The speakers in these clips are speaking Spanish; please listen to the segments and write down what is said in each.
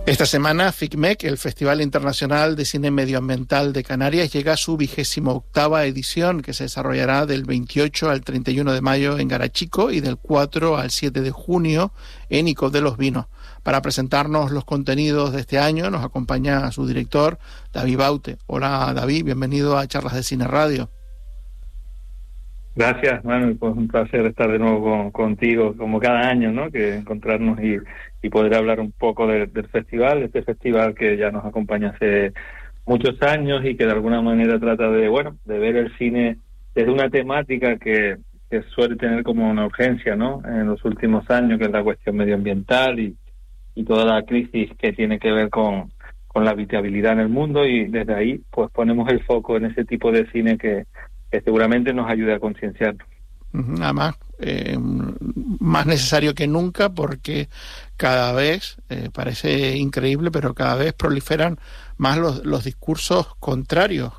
Esta semana, FICMEC, el Festival Internacional de Cine Medioambiental de Canarias, llega a su 28ª edición, que se desarrollará del 28 al 31 de mayo en Garachico y del 4 al 7 de junio en Icod de los Vinos. Para presentarnos los contenidos de este año nos acompaña su director, David Baute. Hola David, bienvenido a Charlas de Cine Radio. Gracias, Manuel, pues un placer estar de nuevo contigo, como cada año, ¿no? Que encontrarnos y poder hablar un poco del festival, este festival que ya nos acompaña hace muchos años y que de alguna manera trata de ver el cine desde una temática que suele tener como una urgencia, ¿no? En los últimos años, que es la cuestión medioambiental y toda la crisis que tiene que ver con la habitabilidad en el mundo, y desde ahí pues ponemos el foco en ese tipo de cine que seguramente nos ayude a concienciarnos. Además, más necesario que nunca, porque cada vez, parece increíble, pero cada vez proliferan más los discursos contrarios.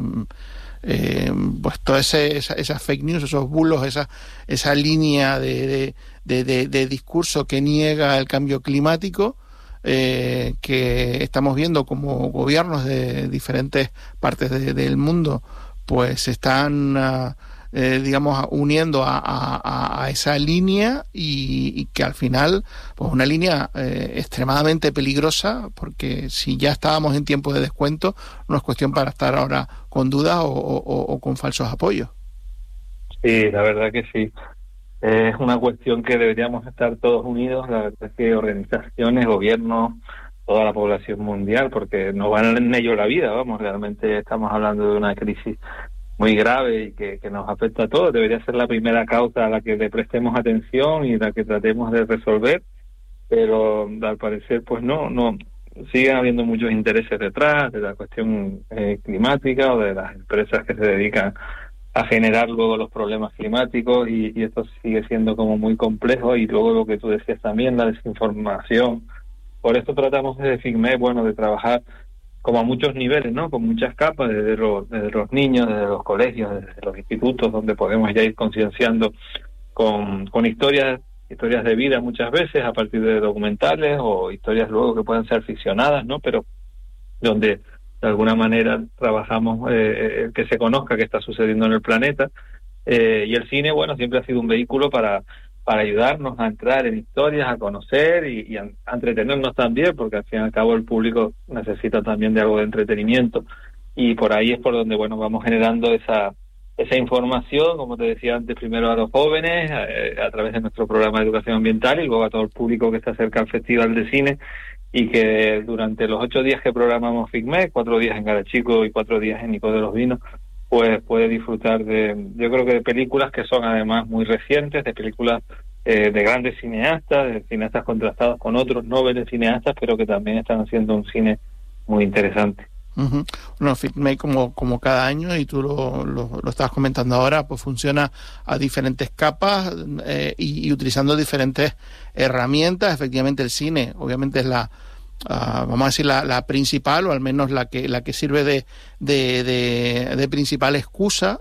Pues todas esas fake news, esos bulos, esa línea de discurso que niega el cambio climático, que estamos viendo como gobiernos de diferentes partes del mundo pues se están uniendo a esa línea y que al final pues una línea extremadamente peligrosa, porque si ya estábamos en tiempo de descuento no es cuestión para estar ahora con dudas o con falsos apoyos. Sí, la verdad que sí. Es una cuestión que deberíamos estar todos unidos, la verdad es que organizaciones, gobiernos, toda la población mundial, porque nos van en ello la vida, realmente estamos hablando de una crisis muy grave y que nos afecta a todos. Debería ser la primera causa a la que le prestemos atención y la que tratemos de resolver, pero al parecer pues no siguen habiendo muchos intereses detrás de la cuestión climática o de las empresas que se dedican a generar luego los problemas climáticos, y esto sigue siendo como muy complejo. Y luego lo que tú decías también, la desinformación. Por esto tratamos desde FICMEC, de trabajar como a muchos niveles, ¿no? Con muchas capas, desde los niños, desde los colegios, desde los institutos, donde podemos ya ir concienciando con historias de vida muchas veces, a partir de documentales o historias luego que puedan ser ficcionadas, ¿no? Pero donde de alguna manera trabajamos que se conozca qué está sucediendo en el planeta, y el cine, siempre ha sido un vehículo para ayudarnos a entrar en historias, a conocer y a entretenernos también, porque al fin y al cabo el público necesita también de algo de entretenimiento, y por ahí es por donde vamos generando esa información, como te decía antes, primero a los jóvenes a través de nuestro programa de educación ambiental, y luego a todo el público que está cerca al Festival de Cine, y que durante los 8 días que programamos FICMEC, 4 días en Garachico y 4 días en Icod de los Vinos, pues puede disfrutar yo creo que de películas que son además muy recientes, de películas de grandes cineastas, de cineastas contrastados con otros nobles cineastas, pero que también están haciendo un cine muy interesante. Uh-huh. Bueno, FICMEC como cada año, y tú lo estabas comentando ahora, pues funciona a diferentes capas y utilizando diferentes herramientas. Efectivamente el cine obviamente es vamos a decir la principal, o al menos la que sirve de principal excusa,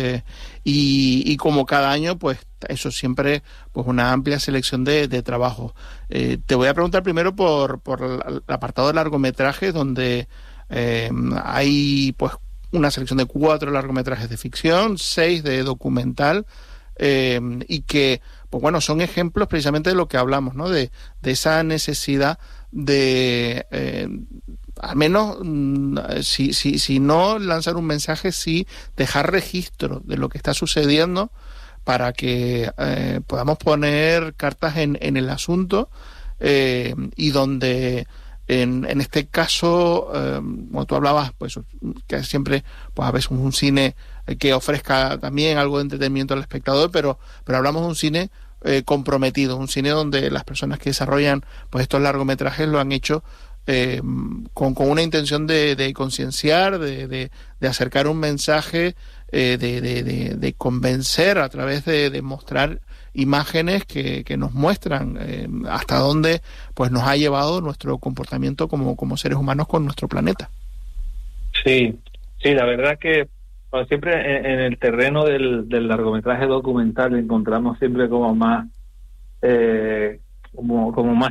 y como cada año pues eso siempre pues una amplia selección de trabajo. Te voy a preguntar primero por el apartado de largometrajes, donde hay pues una selección de 4 largometrajes de ficción, 6 de documental, y que pues son ejemplos precisamente de lo que hablamos, ¿no? De esa necesidad de al menos si no lanzar un mensaje, sí dejar registro de lo que está sucediendo, para que podamos poner cartas en el asunto, y donde en este caso, como tú hablabas, pues que siempre pues a veces un cine que ofrezca también algo de entretenimiento al espectador, pero hablamos de un cine comprometido, un cine donde las personas que desarrollan pues estos largometrajes lo han hecho con una intención de concienciar, de acercar un mensaje, de convencer a través de mostrar imágenes que nos muestran hasta dónde pues nos ha llevado nuestro comportamiento como seres humanos con nuestro planeta. Sí, la verdad que siempre en el terreno del largometraje documental encontramos siempre como más como más